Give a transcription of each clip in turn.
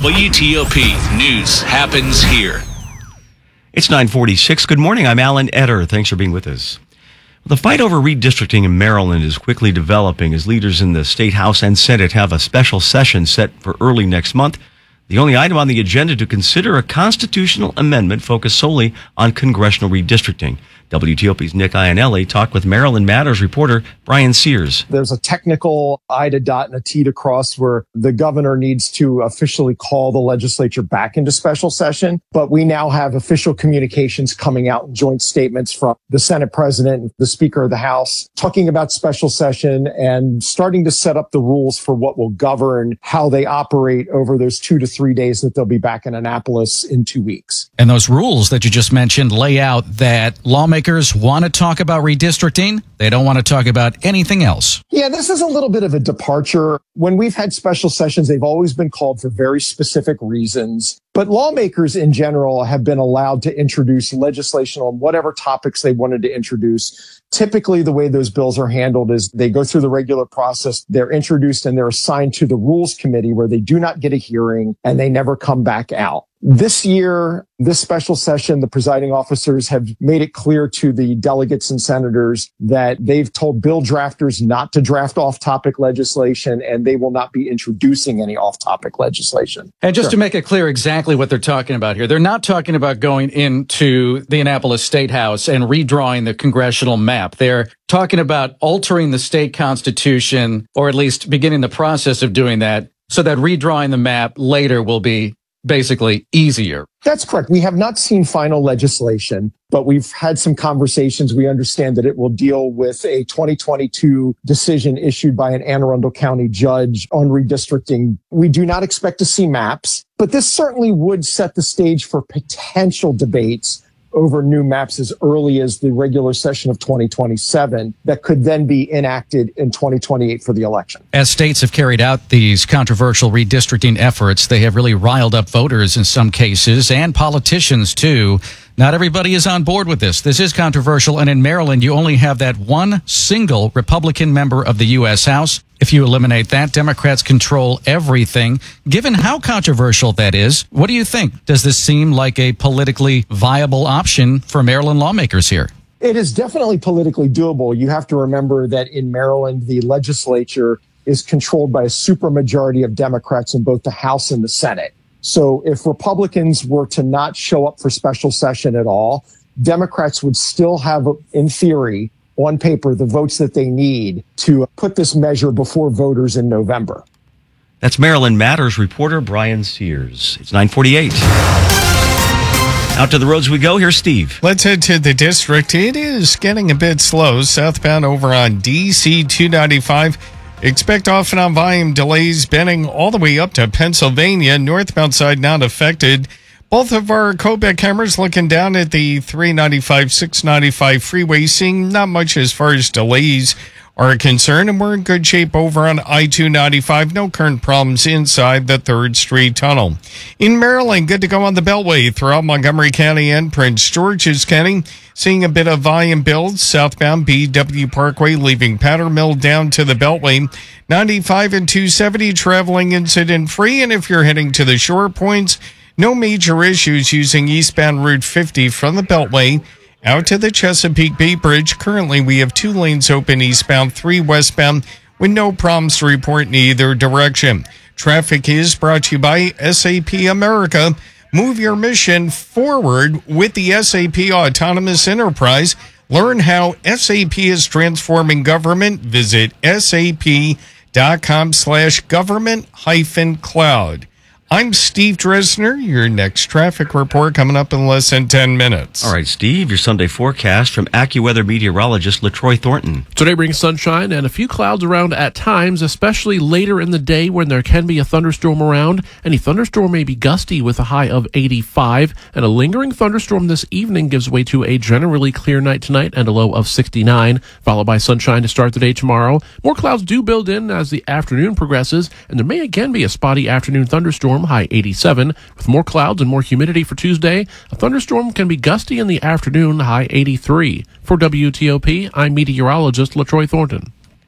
WTOP News happens here. It's 9:46. Good morning. I'm Alan Etter. Thanks for being with us. The fight over redistricting in Maryland is quickly developing as leaders in the State House and Senate have a special session set for early next month. The only item on the agenda to consider a constitutional amendment focused solely on congressional redistricting. WTOP's Nick Iannelli talked with Maryland Matters reporter Brian Sears. There's a technical I to dot and a T to cross where the governor needs to officially call the legislature back into special session. But we now have official communications coming out in joint statements from the Senate president and the Speaker of the House talking about special session and starting to set up the rules for what will govern how they operate over those 2 to 3 days that they'll be back in Annapolis in 2 weeks. And those rules that you just mentioned lay out that lawmakers want to talk about redistricting. They don't want to talk about anything else. Yeah, this is a little bit of a departure. When we've had special sessions, they've always been called for very specific reasons. But lawmakers in general have been allowed to introduce legislation on whatever topics they wanted to introduce. Typically, the way those bills are handled is they go through the regular process. They're introduced and they're assigned to the Rules Committee where they do not get a hearing and they never come back out. This year, this special session, the presiding officers have made it clear to the delegates and senators that they've told bill drafters not to draft off-topic legislation and they will not be introducing any off-topic legislation. And just to make it clear exactly what they're talking about here, they're not talking about going into the Annapolis State House and redrawing the congressional map. They're talking about altering the state constitution, or at least beginning the process of doing that, so that redrawing the map later will be basically easier. That's correct. We have not seen final legislation, but we've had some conversations. We understand that it will deal with a 2022 decision issued by an Anne Arundel County judge on redistricting. We do not expect to see maps, but this certainly would set the stage for potential debates over new maps as early as the regular session of 2027 that could then be enacted in 2028 for the election. As states have carried out these controversial redistricting efforts, they have really riled up voters in some cases and politicians too. Not everybody is on board with this. This is controversial, and in Maryland, you only have that one single Republican member of the U.S. House. If you eliminate that, Democrats control everything. Given how controversial that is, what do you think? Does this seem like a politically viable option for Maryland lawmakers here? It is definitely politically doable. You have to remember that in Maryland, the legislature is controlled by a supermajority of Democrats in both the House and the Senate. So if Republicans were to not show up for special session at all, Democrats would still have, in theory, on paper, the votes that they need to put this measure before voters in November. That's Maryland Matters reporter Brian Sears. It's 9:48. Out to the roads we go. Here's Steve. Let's head to the district. It is getting a bit slow. Southbound over on DC 295. Expect off and on volume delays bending all the way up to Pennsylvania. Northbound side not affected. Both of our Kobeck cameras looking down at the 395, 695 freeway, seeing not much as far as delays are concerned, and we're in good shape over on I-295. No current problems inside the 3rd Street Tunnel. In Maryland, good to go on the Beltway throughout Montgomery County and Prince George's County. Seeing a bit of volume build southbound BW Parkway, leaving Powder Mill down to the Beltway. 95 and 270 traveling incident-free, and if you're heading to the shore points, no major issues using eastbound Route 50 from the Beltway out to the Chesapeake Bay Bridge. Currently, we have 2 lanes open eastbound, 3 westbound, with no problems to report in either direction. Traffic is brought to you by SAP America. Move your mission forward with the SAP Autonomous Enterprise. Learn how SAP is transforming government. Visit sap.com/government-cloud. I'm Steve Dresner. Your next traffic report coming up in less than 10 minutes. All right, Steve, your Sunday forecast from AccuWeather meteorologist LaTroy Thornton. Today brings sunshine and a few clouds around at times, especially later in the day when there can be a thunderstorm around. Any thunderstorm may be gusty with a high of 85, and a lingering thunderstorm this evening gives way to a generally clear night tonight and a low of 69, followed by sunshine to start the day tomorrow. More clouds do build in as the afternoon progresses, and there may again be a spotty afternoon thunderstorm, high 87. With more clouds and more humidity for Tuesday, a thunderstorm can be gusty in the afternoon, high 83. For WTOP, I'm meteorologist LaTroy Thornton.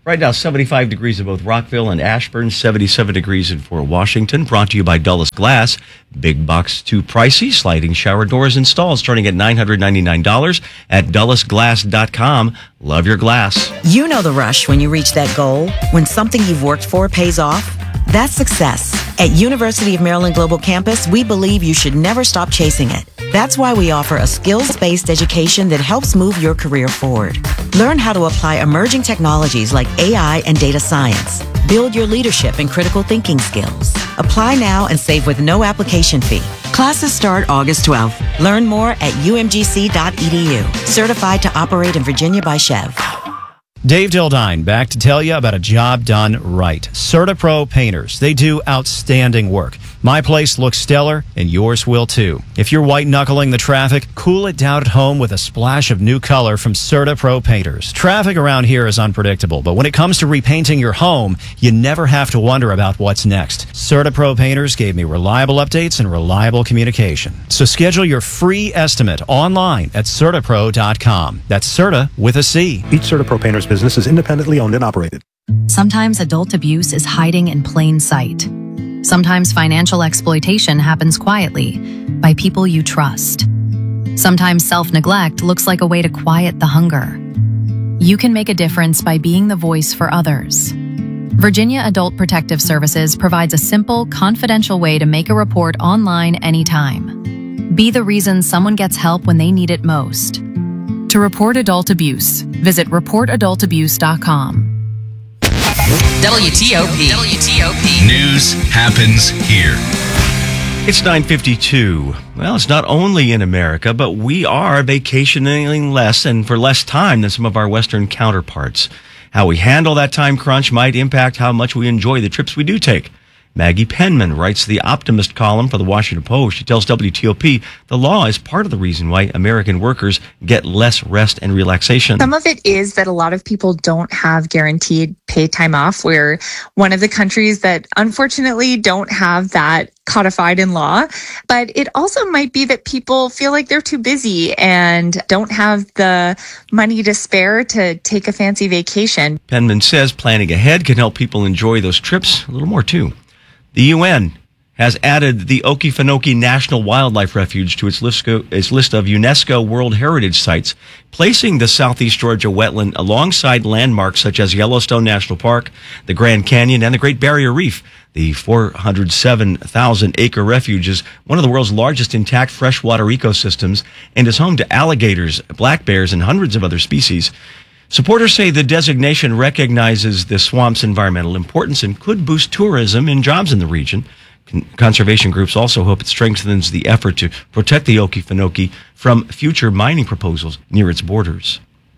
Right now, 75 degrees in both Rockville and Ashburn, 77 degrees in Fort Washington. Brought to you by Dulles Glass. Big box too pricey. Sliding shower doors installed starting at $999 at DullesGlass.com. Love your glass. You know the rush when you reach that goal, when something you've worked for pays off. That's success. At University of Maryland Global Campus, we believe you should never stop chasing it. That's why we offer a skills-based education that helps move your career forward. Learn how to apply emerging technologies like AI and data science. Build your leadership and critical thinking skills. Apply now and save with no application fee. Classes start August 12th. Learn more at umgc.edu. Certified to operate in Virginia by Chev. Dave Dildine back to tell you about a job done right. CertaPro Painters. They do outstanding work. My place looks stellar, and yours will too. If you're white-knuckling the traffic, cool it down at home with a splash of new color from CertaPro Painters. Traffic around here is unpredictable, but when it comes to repainting your home, you never have to wonder about what's next. CertaPro Painters gave me reliable updates and reliable communication. So schedule your free estimate online at CertaPro.com. That's Certa with a C. Each CertaPro Painters business is independently owned and operated. Sometimes adult abuse is hiding in plain sight. Sometimes financial exploitation happens quietly by people you trust. Sometimes self-neglect looks like a way to quiet the hunger. You can make a difference by being the voice for others. Virginia Adult Protective Services provides a simple, confidential way to make a report online anytime. Be the reason someone gets help when they need it most. To report adult abuse, visit reportadultabuse.com. WTOP. News happens here. It's 9:52. Well, it's not only in America, but we are vacationing less and for less time than some of our Western counterparts. How we handle that time crunch might impact how much we enjoy the trips we do take. Maggie Penman writes the Optimist column for the Washington Post. She tells WTOP the law is part of the reason why American workers get less rest and relaxation. Some of it is that a lot of people don't have guaranteed paid time off. We're one of the countries that unfortunately don't have that codified in law. But it also might be that people feel like they're too busy and don't have the money to spare to take a fancy vacation. Penman says planning ahead can help people enjoy those trips a little more too. The UN has added the Okefenokee National Wildlife Refuge to its list of UNESCO World Heritage Sites, placing the Southeast Georgia wetland alongside landmarks such as Yellowstone National Park, the Grand Canyon, and the Great Barrier Reef. The 407,000-acre refuge is one of the world's largest intact freshwater ecosystems and is home to alligators, black bears, and hundreds of other species. Supporters say the designation recognizes the swamp's environmental importance and could boost tourism and jobs in the region. Conservation groups also hope it strengthens the effort to protect the Okefenokee from future mining proposals near its borders.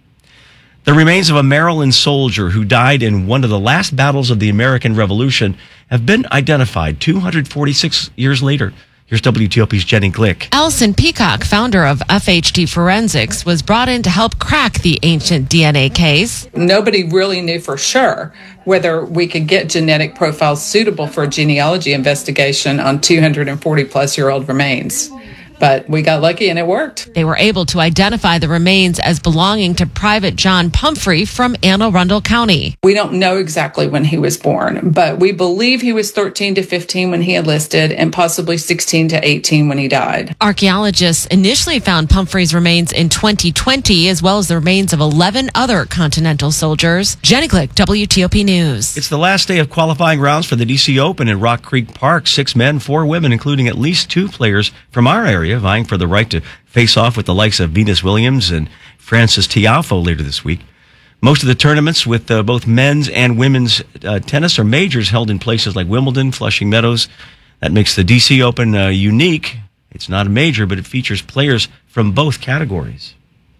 The remains of a Maryland soldier who died in one of the last battles of the American Revolution have been identified 246 years later. Here's WTOP's Jenny Glick. Allison Peacock, founder of FHD Forensics, was brought in to help crack the ancient DNA case. Nobody really knew for sure whether we could get genetic profiles suitable for a genealogy investigation on 240-plus-year-old remains. But we got lucky and it worked. They were able to identify the remains as belonging to Private John Pumphrey from Anne Arundel County. We don't know exactly when he was born, but we believe he was 13 to 15 when he enlisted and possibly 16 to 18 when he died. Archaeologists initially found Pumphrey's remains in 2020, as well as the remains of 11 other Continental soldiers. Jenny Glick, WTOP News. It's the last day of qualifying rounds for the DC Open in Rock Creek Park. 6 men, 4 women, including at least 2 players from our area, vying for the right to face off with the likes of Venus Williams and Frances Tiafoe later this week. Most of the tournaments with both men's and women's tennis are majors held in places like Wimbledon, Flushing Meadows. That makes the DC Open unique. It's not a major, but it features players from both categories.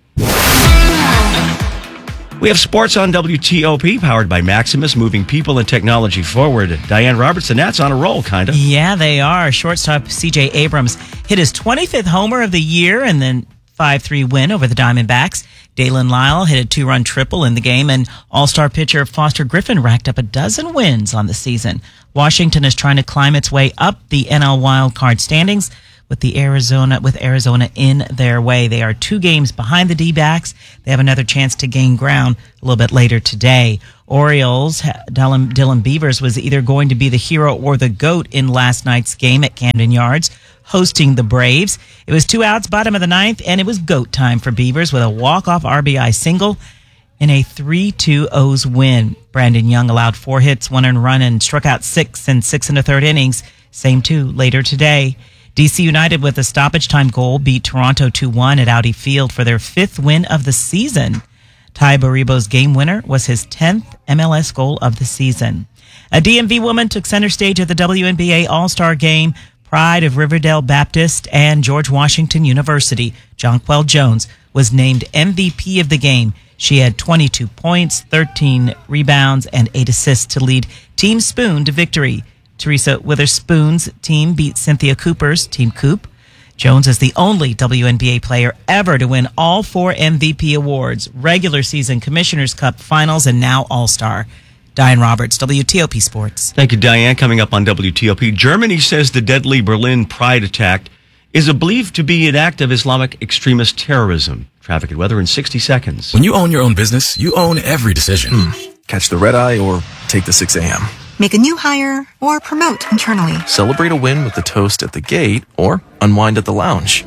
We have sports on WTOP, powered by Maximus, moving people and technology forward. Diane Robertson, that's on a roll, kind of. Yeah, they are. Shortstop C.J. Abrams hit his 25th homer of the year and then 5-3 win over the Diamondbacks. Dalen Lyle hit a 2-run triple in the game, and all-star pitcher Foster Griffin racked up a dozen wins on the season. Washington is trying to climb its way up the NL wildcard standings with Arizona in their way. They are 2 games behind the D-backs. They have another chance to gain ground a little bit later today. Orioles, Dylan Beavers was either going to be the hero or the GOAT in last night's game at Camden Yards, hosting the Braves. It was 2 outs, bottom of the 9th, and it was GOAT time for Beavers with a walk-off RBI single in a 3-2 O's win. Brandon Young allowed 4 hits, 1 earned run, and struck out 6 in 6 1/3 innings. Same 2 later today. DC United with a stoppage time goal beat Toronto 2-1 at Audi Field for their 5th win of the season. Ty Baribo's game winner was his 10th MLS goal of the season. A DMV woman took center stage at the WNBA All-Star Game. Pride of Riverdale Baptist and George Washington University, Jonquel Jones, was named MVP of the game. She had 22 points, 13 rebounds, and 8 assists to lead Team Spoon to victory. Teresa Witherspoon's team beat Cynthia Cooper's Team Coop. Jones is the only WNBA player ever to win all 4 MVP awards, regular season, Commissioner's Cup, Finals, and now All-Star. Diane Roberts, WTOP Sports. Thank you, Diane. Coming up on WTOP, Germany says the deadly Berlin Pride attack is believed to be an act of Islamic extremist terrorism. Traffic and weather in 60 seconds. When you own your own business, you own every decision. Catch the red eye or take the 6 a.m. Make a new hire or promote internally. Celebrate a win with the toast at the gate or unwind at the lounge.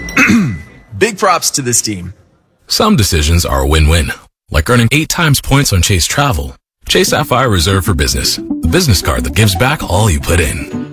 Big props to this team. Some decisions are a win-win, like earning 8 times points on Chase Travel. Chase Sapphire Reserve for Business, the business card that gives back all you put in.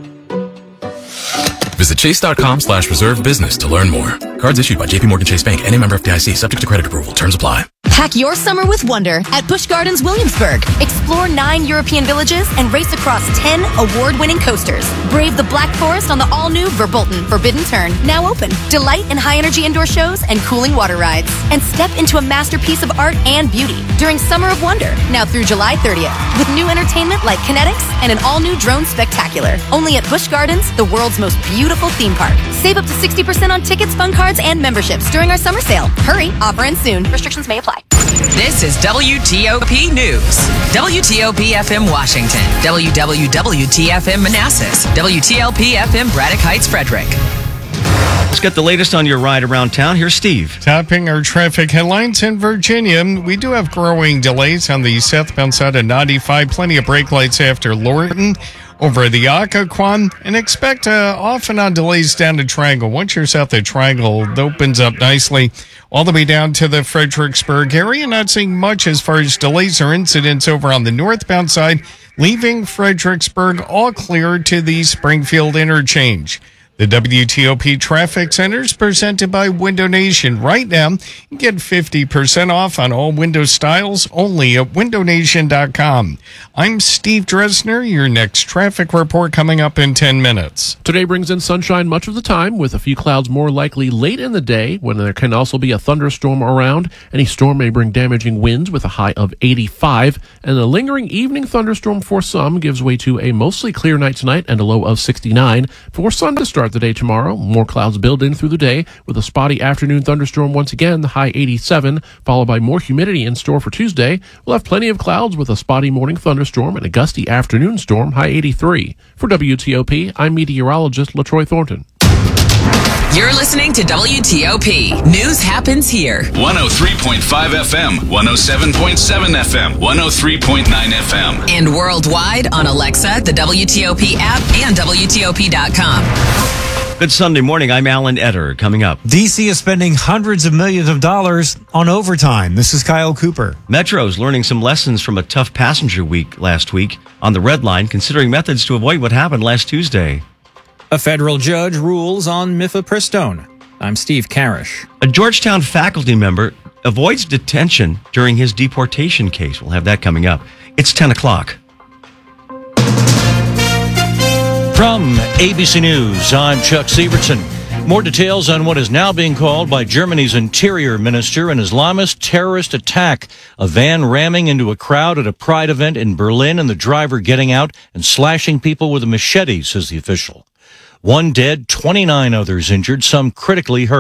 Visit chase.com/reserve business to learn more. Cards issued by JPMorgan Chase Bank and a member FDIC, subject to credit approval. Terms apply. Pack your summer with wonder at Busch Gardens Williamsburg. Explore 9 European villages and race across 10 award-winning coasters. Brave the Black Forest on the all-new Verbolten Forbidden Turn, now open. Delight in high-energy indoor shows and cooling water rides. And step into a masterpiece of art and beauty during Summer of Wonder, now through July 30th. With new entertainment like Kinetics and an all-new drone spectacular. Only at Busch Gardens, the world's most beautiful theme park. Save up to 60% on tickets, fun cards, and memberships during our summer sale. Hurry, offer ends soon. Restrictions may apply. This is WTOP News. WTOP FM Washington. WWWT-FM Manassas. WTLP-FM Braddock Heights, Frederick. Let's get the latest on your ride around town. Here's Steve. Topping our traffic headlines in Virginia, we do have growing delays on the southbound side of 95. Plenty of brake lights after Lorton over the Occoquan, and expect off and on delays down to Triangle. Once you're south of Triangle, it opens up nicely all the way down to the Fredericksburg area. Not seeing much as far as delays or incidents over on the northbound side, leaving Fredericksburg all clear to the Springfield interchange. The WTOP Traffic Center is presented by Window Nation. Right now, you get 50% off on all window styles only at windownation.com. I'm Steve Dresner. Your next traffic report coming up in 10 minutes. Today brings in sunshine much of the time, with a few clouds more likely late in the day, when there can also be a thunderstorm around. Any storm may bring damaging winds with a high of 85, and a lingering evening thunderstorm for some gives way to a mostly clear night tonight and a low of 69. For sun to start the day tomorrow, more clouds build in through the day, with a spotty afternoon thunderstorm once again, the high 87, followed by more humidity in store for Tuesday. We'll have plenty of clouds with a spotty morning thunderstorm and a gusty afternoon storm, high 83. For WTOP, I'm meteorologist LaTroy Thornton. You're listening to WTOP. News happens here. 103.5 FM, 107.7 FM, 103.9 FM. And worldwide on Alexa, the WTOP app, and WTOP.com. Good Sunday morning. I'm Alan Etter. Coming up, D.C. is spending hundreds of millions of dollars on overtime. This is Kyle Cooper. Metro's learning some lessons from a tough passenger week last week on the Red Line, considering methods to avoid what happened last Tuesday. A federal judge rules on mifepristone. I'm Steve Karish. A Georgetown faculty member avoids detention during his deportation case. We'll have that coming up. It's 10 o'clock. From ABC News, I'm Chuck Sievertson. More details on what is now being called by Germany's interior minister an Islamist terrorist attack. A van ramming into a crowd at a Pride event in Berlin and the driver getting out and slashing people with a machete, says the official. 1 dead, 29 others injured, some critically hurt.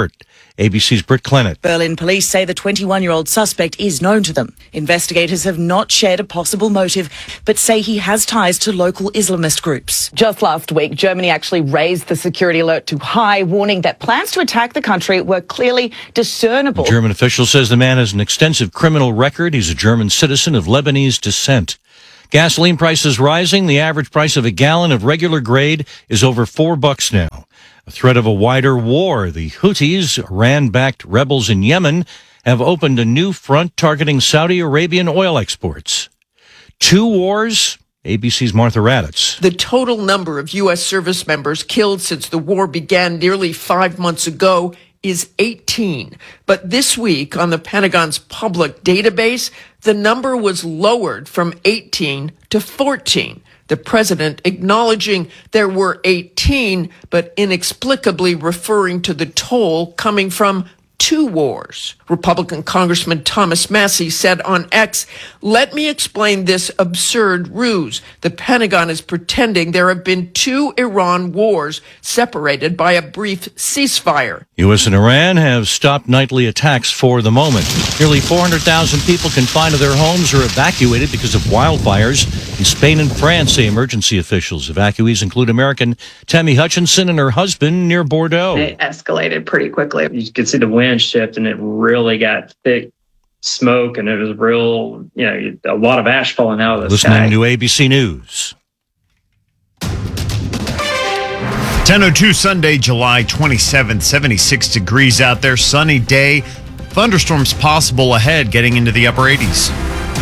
ABC's Britt Clennett. Berlin police say the 21-year-old suspect is known to them. Investigators have not shared a possible motive, but say he has ties to local Islamist groups. Just last week, Germany actually raised the security alert to high, warning that plans to attack the country were clearly discernible. A German official says the man has an extensive criminal record. He's a German citizen of Lebanese descent. Gasoline prices rising. The average price of a gallon of regular grade is over $4 now. A threat of a wider war. The Houthis, Iran-backed rebels in Yemen, have opened a new front targeting Saudi Arabian oil exports. 2 wars. ABC's Martha Raddatz. The total number of U.S. service members killed since the war began nearly 5 months ago is 18. But this week on the Pentagon's public database, the number was lowered from 18 to 14. The president acknowledging there were 18, but inexplicably referring to the toll coming from 2 wars. Republican Congressman Thomas Massie said on X, "Let me explain this absurd ruse. The Pentagon is pretending there have been 2 Iran wars separated by a brief ceasefire." U.S. and Iran have stopped nightly attacks for the moment. Nearly 400,000 people confined to their homes or evacuated because of wildfires in Spain and France, say emergency officials. Evacuees include American Tammy Hutchinson and her husband near Bordeaux. It escalated pretty quickly. You could see the wind shift, and it really got thick smoke, and it was real, a lot of ash falling out of the sky. Listening to ABC News. 10:02 Sunday, July 27th, 76 degrees out there, sunny day. Thunderstorms possible ahead, getting into the upper 80s.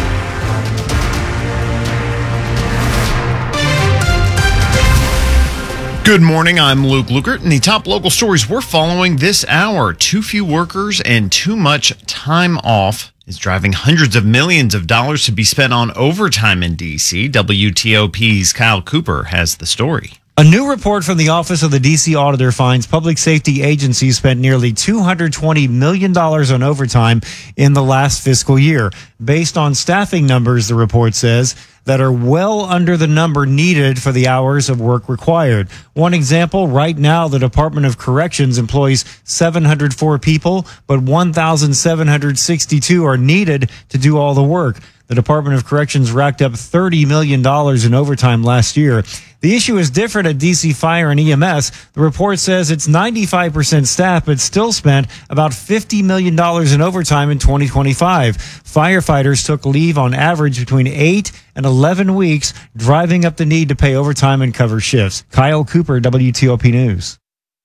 Good morning, I'm Luke Lukert, and the top local stories we're following this hour. Too few workers and too much time off is driving hundreds of millions of dollars to be spent on overtime in D.C. WTOP's Kyle Cooper has the story. A new report from the Office of the D.C. Auditor finds public safety agencies spent nearly $220 million on overtime in the last fiscal year. Based on staffing numbers, the report says, that are well under the number needed for the hours of work required. One example, right now, the Department of Corrections employs 704 people, but 1,762 are needed to do all the work. The Department of Corrections racked up $30 million in overtime last year. The issue is different at DC Fire and EMS. The report says it's 95% staff, but still spent about $50 million in overtime in 2025. Firefighters took leave on average between 8 and 11 weeks, driving up the need to pay overtime and cover shifts. Kyle Cooper, WTOP News.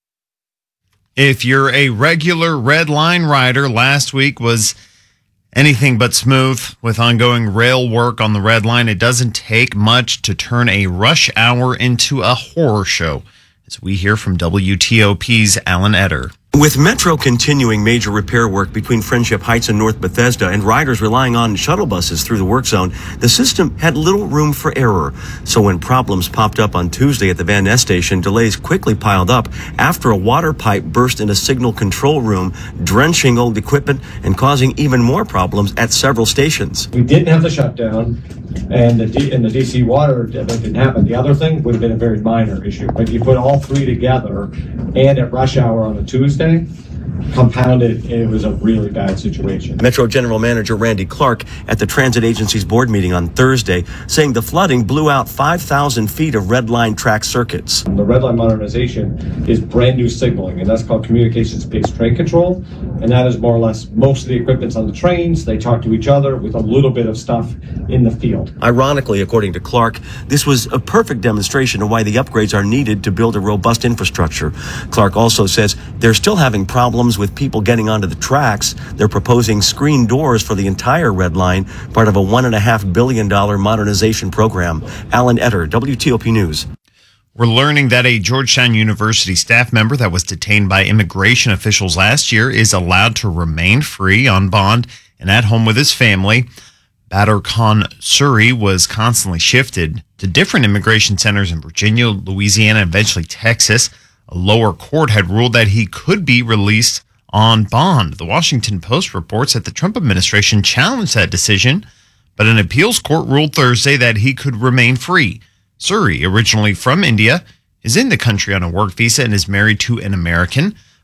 If you're a regular Red Line rider, last week was anything but smooth. With ongoing rail work on the Red Line, it doesn't take much to turn a rush hour into a horror show, as we hear from WTOP's Alan Etter. With Metro continuing major repair work between Friendship Heights and North Bethesda and riders relying on shuttle buses through the work zone, the system had little room for error. So when problems popped up on Tuesday at the Van Ness station, delays quickly piled up after a water pipe burst in a signal control room, drenching old equipment and causing even more problems at several stations. We didn't have the shutdown, and the DC water event didn't happen. The other thing would have been a very minor issue. But you put all three together, and at rush hour on a Tuesday, compounded, it was a really bad situation. Metro General Manager Randy Clark at the Transit Agency's board meeting on Thursday, saying the flooding blew out 5,000 feet of Red Line track circuits. The Red Line modernization is brand new signaling, and that's called communications-based train control, and that is more or less most of the equipment's on the trains. They talk to each other with a little bit of stuff in the field. Ironically, according to Clark, this was a perfect demonstration of why the upgrades are needed to build a robust infrastructure. Clark also says they're still having problems with people getting onto the tracks. They're proposing screen doors for the entire Red Line, part of a $1.5 billion modernization program. Alan Etter, WTOP News. We're learning that a Georgetown University staff member that was detained by immigration officials last year is allowed to remain free on bond and at home with his family. Badr Khan Suri was constantly shifted to different immigration centers in Virginia, Louisiana, and eventually Texas. A lower court had ruled that he could be released on bond. The Washington Post reports that the Trump administration challenged that decision, but an appeals court ruled Thursday that he could remain free. Suri, originally from India, is in the country on a work visa and is married to an American.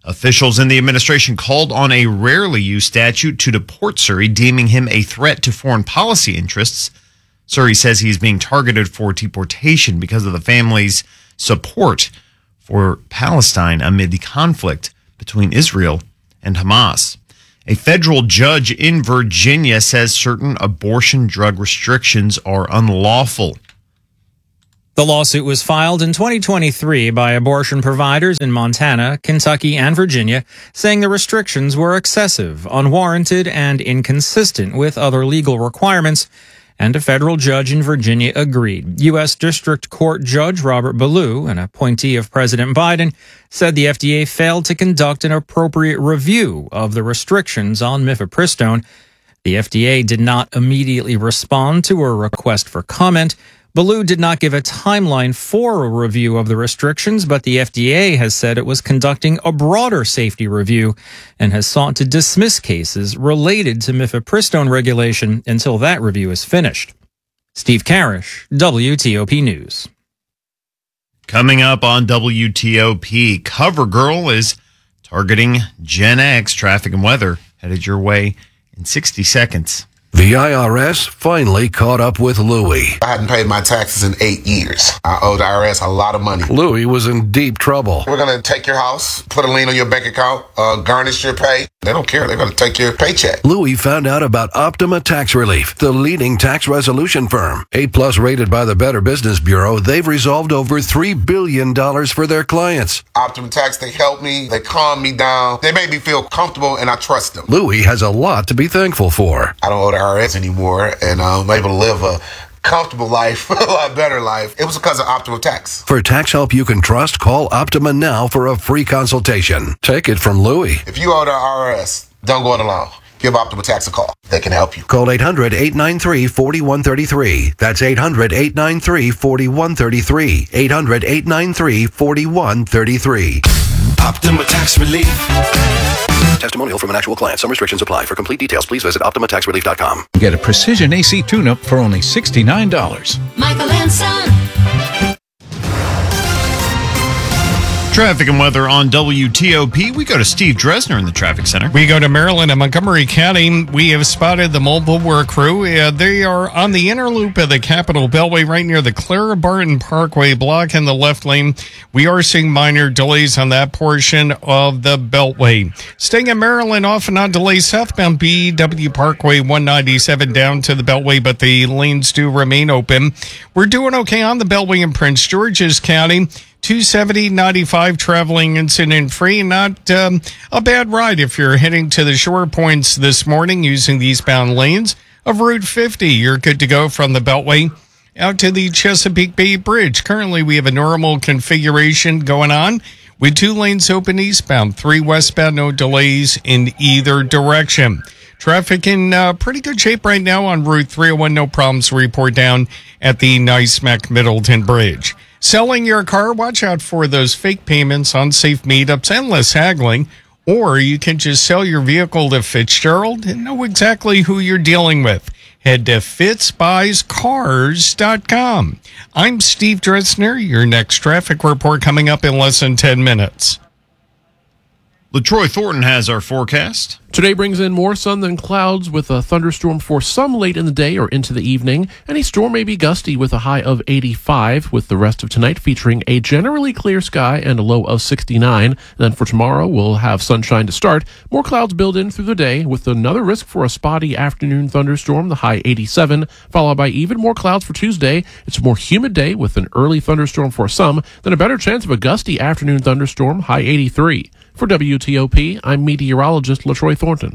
Officials in the administration called on a rarely used statute to deport Suri, deeming him a threat to foreign policy interests. Suri says he's being targeted for deportation because of the family's support for Palestine amid the conflict between Israel and Hamas. A federal judge in Virginia says certain abortion drug restrictions are unlawful. The lawsuit was filed in 2023 by abortion providers in Montana, Kentucky, and Virginia, saying the restrictions were excessive, unwarranted, and inconsistent with other legal requirements, and a federal judge in Virginia agreed. U.S. District Court Judge Robert Ballou, an appointee of President Biden, said the FDA failed to conduct an appropriate review of the restrictions on mifepristone. The FDA did not immediately respond to a request for comment. Ballou did not give a timeline for a review of the restrictions, but the FDA has said it was conducting a broader safety review and has sought to dismiss cases related to mifepristone regulation until that review is finished. Steve Karish, WTOP News. Coming up on WTOP, CoverGirl is targeting Gen X. Traffic and weather headed your way in 60 seconds. The IRS finally caught up with Louie. I hadn't paid my taxes in 8 years. I owed the IRS a lot of money. Louie was in deep trouble. We're going to take your house, put a lien on your bank account, garnish your pay. They don't care. They're going to take your paycheck. Louie found out about Optima Tax Relief, the leading tax resolution firm. A+ rated by the Better Business Bureau, they've resolved over $3 billion for their clients. Optima Tax, they help me. They calm me down. They make me feel comfortable, and I trust them. Louie has a lot to be thankful for. I don't owe the IRS anymore, and I'm able to live a comfortable life, a lot better life. It was because of Optima Tax. For tax help you can trust, call Optima now for a free consultation. Take it from Louie. If you owe the IRS, don't go it alone. Give Optima Tax a call. They can help you. Call 800-893-4133. That's 800-893-4133. 800-893-4133. Optima Tax Relief. Testimonial from an actual client. Some restrictions apply. For complete details, please visit OptimaTaxRelief.com. Get a precision AC tune-up for only $69. Michael and Son. Traffic and weather on WTOP. We go to Steve Dresner in the traffic center. We go to Maryland and Montgomery County. We have spotted the mobile work crew. They are on the inner loop of the Capitol Beltway right near the Clara Barton Parkway, blocking the left lane. We are seeing minor delays on that portion of the Beltway. Staying in Maryland, off and on delays southbound BW Parkway 197 down to the Beltway, but the lanes do remain open. We're doing okay on the Beltway in Prince George's County. 270-95 traveling incident-free. Not a bad ride if you're heading to the shore points this morning using the eastbound lanes of Route 50. You're good to go from the Beltway out to the Chesapeake Bay Bridge. Currently, we have a normal configuration going on with 2 lanes open eastbound, 3 westbound, no delays in either direction. Traffic in pretty good shape right now on Route 301. No problems to report down at the NYSMAC Middleton Bridge. Selling your car, watch out for those fake payments, unsafe meetups, endless haggling, or you can just sell your vehicle to Fitzgerald and know exactly who you're dealing with. Head to fitzbuyscars.com. I'm Steve Dresner. Your next traffic report coming up in less than 10 minutes. LaTroy Thornton has our forecast. Today brings in more sun than clouds with a thunderstorm for some late in the day or into the evening. Any storm may be gusty with a high of 85, with the rest of tonight featuring a generally clear sky and a low of 69. Then for tomorrow, we'll have sunshine to start. More clouds build in through the day with another risk for a spotty afternoon thunderstorm, the high 87, followed by even more clouds for Tuesday. It's a more humid day with an early thunderstorm for some, then a better chance of a gusty afternoon thunderstorm, high 83. For WTOP, I'm meteorologist LaTroy Thornton.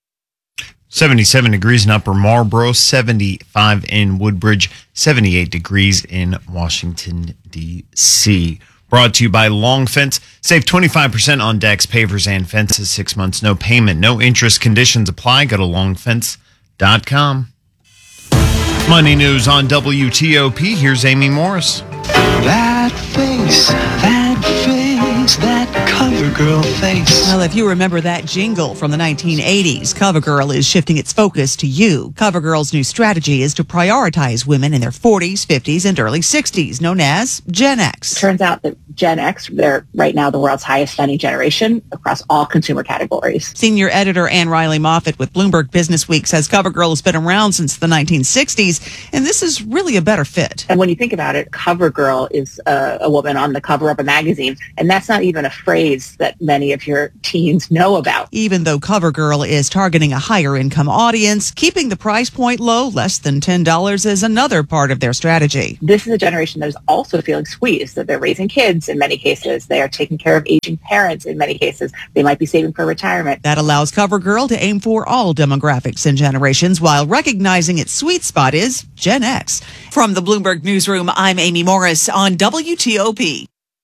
77 degrees in Upper Marlboro, 75 in Woodbridge, 78 degrees in Washington, D.C. Brought to you by Long Fence. Save 25% on decks, pavers, and fences. 6 months, no payment, no interest. Conditions apply. Go to longfence.com. Money news on WTOP. Here's Amy Morris. That face, that CoverGirl. CoverGirl face. Well, if you remember that jingle from the 1980s, CoverGirl is shifting its focus to you. CoverGirl's new strategy is to prioritize women in their 40s, 50s, and early 60s, known as Gen X. Turns out that Gen X, they're right now the world's highest spending generation across all consumer categories. Senior editor Ann Riley Moffat with Bloomberg Businessweek says CoverGirl has been around since the 1960s, and this is really a better fit. And when you think about it, CoverGirl is a woman on the cover of a magazine, and that's not even a phrase that many of your teens know about. Even though CoverGirl is targeting a higher income audience, keeping the price point low, less than $10, is another part of their strategy. This is a generation that is also feeling squeezed, that they're raising kids in many cases. They are taking care of aging parents in many cases. They might be saving for retirement. That allows CoverGirl to aim for all demographics and generations while recognizing its sweet spot is Gen X. From the Bloomberg Newsroom, I'm Amy Morris on WTOP.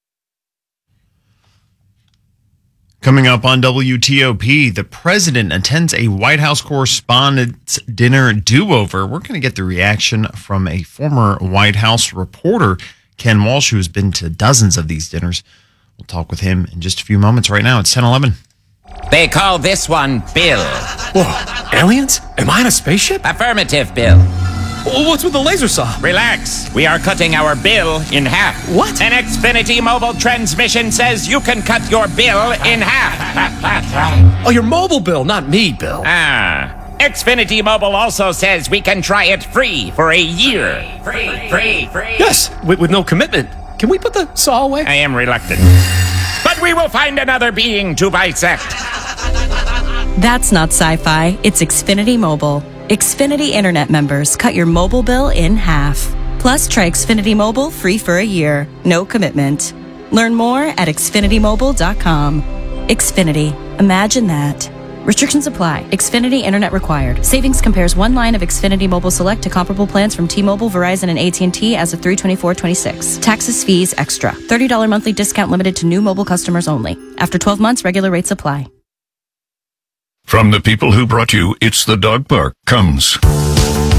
Coming up on WTOP, the president attends a White House Correspondents' Dinner do-over. We're going to get the reaction from a former White House reporter, Ken Walsh, who has been to dozens of these dinners. We'll talk with him in just a few moments. Right now, it's 10:11. They call this one Bill. Whoa, aliens? Am I in a spaceship? Affirmative, Bill. What's with the laser saw? Relax. We are cutting our bill in half. What? An Xfinity mobile transmission says you can cut your bill in half. Oh, your mobile bill, not me, Bill. Xfinity Mobile also says we can try it free for a year. Free. Yes, with no commitment. Can we put the saw away? I am reluctant. But we will find another being to bisect. That's not sci-fi. It's Xfinity Mobile. Xfinity Internet members cut your mobile bill in half. Plus, try Xfinity Mobile free for a year. No commitment. Learn more at xfinitymobile.com. Xfinity. Imagine that. Restrictions apply. Xfinity Internet required. Savings compares one line of Xfinity Mobile Select to comparable plans from T-Mobile, Verizon, and AT&T as of 3/24/26. Taxes, fees, extra. $30 monthly discount limited to new mobile customers only. After 12 months, regular rates apply. From the people who brought you It's the Dog Park comes